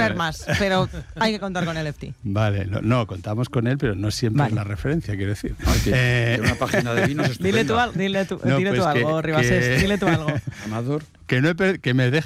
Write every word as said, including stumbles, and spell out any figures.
haber más, pero hay que contar con el Lefty. Vale, no, no, contamos con él, pero no siempre Vale. es la referencia, quiero decir. Ay, que- Eh, que una página de vinos estupenda. Dile tú, al- dile tú, No, dile tú pues que- algo, Ribasés, que- dile tú algo. Amador. que, no he per- que me deja